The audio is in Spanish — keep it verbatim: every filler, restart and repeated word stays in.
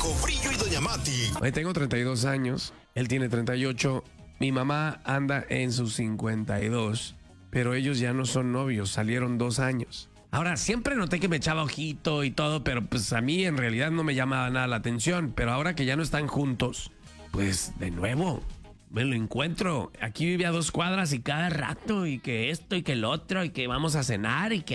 Choco, Brillo y Doña Mati. Hoy tengo treinta y dos años, él tiene treinta y ocho, mi mamá anda en sus cincuenta y dos, pero ellos ya no son novios, salieron dos años. Ahora, siempre noté que me echaba ojito y todo, pero pues a mí en realidad no me llamaba nada la atención. Pero ahora que ya no están juntos, pues de nuevo me lo encuentro. Aquí vive a dos cuadras y cada rato, y que esto y que el otro, y que vamos a cenar y que